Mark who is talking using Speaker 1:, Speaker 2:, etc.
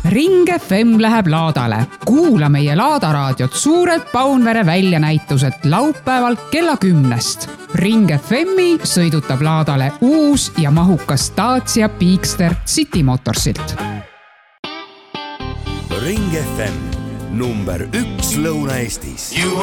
Speaker 1: Ring FM läheb laadale. Kuula meie laadaraadiot suurelt Paunvere väljanäituselt laupäeval kella 10. Ring FM-i sõidutab laadale uus ja mahukas Dacia Peakster City Motorsilt.
Speaker 2: Ring FM number 1 Lõuna-Eestis.